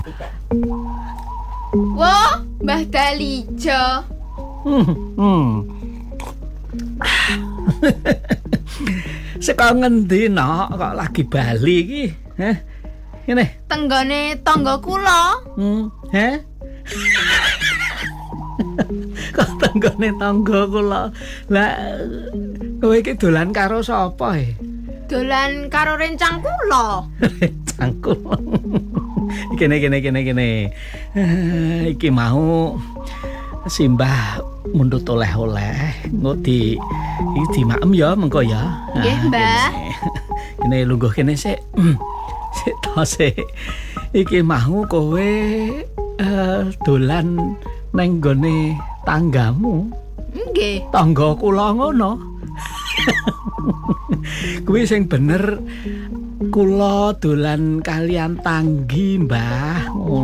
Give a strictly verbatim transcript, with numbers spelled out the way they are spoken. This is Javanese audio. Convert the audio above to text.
Wah, Mbah Dalijo. Hmm. hmm. Saka ngendi nok kok lagi bali iki? Heh. Ngene. Tenggone tangga kula. Hmm, heh. Kok tenggone tangga kula. Lah kowe iki dolan karo sapa e? Dolan karo rencang kula. Cangkul. Kene kene kene kene. Eh, iki mau Simbah mundut oleh-oleh engko di iki dimakem ya mengko ya. Nggih, Mbah. Kene lungguh kene sik. Sik to sik. Iki mau kowe uh, dolan nang gone tanggamu. Nggih. Tangga kula ngono. Kuwi sing bener kula dolan kalian tanggi, Mbah.